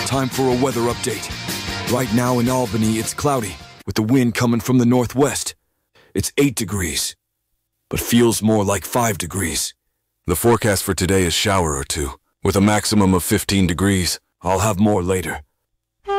time for a weather update. Right now in Albany, it's cloudy, with the wind coming from the northwest. It's 8 degrees, but feels more like 5 degrees. The forecast for today is shower or two, with a maximum of 15 degrees. I'll have more later.